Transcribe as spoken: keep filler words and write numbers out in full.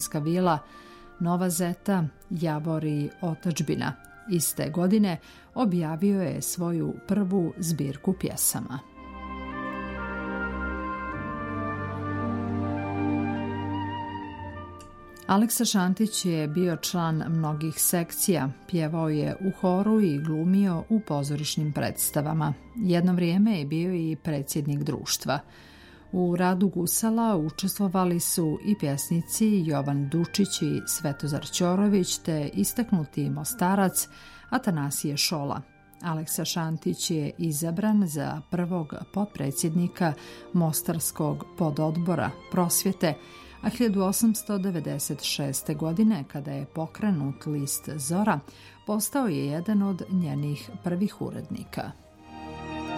Mostarska vila, Nova Zeta, Javor i Otadžbina. Iste godine objavio je svoju prvu zbirku pjesama. Aleksa Šantić je bio član mnogih sekcija, pjevao je u horu i glumio u pozorišnim predstavama. Jedno vrijeme je bio i predsjednik društva. U radu Gusala učestvovali su i pjesnici Jovan Dučić i Svetozar Ćorović te istaknuti Mostarac Atanasije Šola. Aleksa Šantić je izabran za prvog potpredsjednika Mostarskog pododbora prosvjete, a hiljadu osamsto devedeset šeste. godine, kada je pokrenut list Zora, postao je jedan od njenih prvih urednika.